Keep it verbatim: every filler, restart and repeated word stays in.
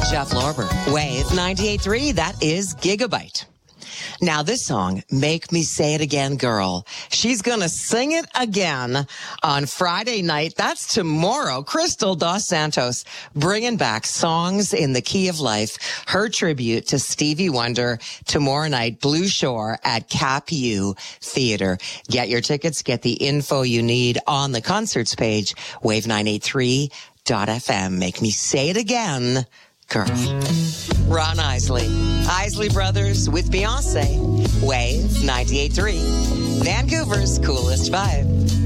Jeff Lorber, Wave ninety-eight point three. That is Gigabyte. Now this song, Make Me Say It Again Girl, she's going to sing it again on Friday night. That's tomorrow. Crystal Dos Santos bringing back Songs in the Key of Life, her tribute to Stevie Wonder tomorrow night, Blue Shore at Cap U Theater. Get your tickets, get the info you need on the concerts page, wave nine eight three dot f m. Make Me Say It Again Girl. Ron Isley. Isley Brothers with Beyonce. Wave ninety-eight point three. Vancouver's coolest vibe.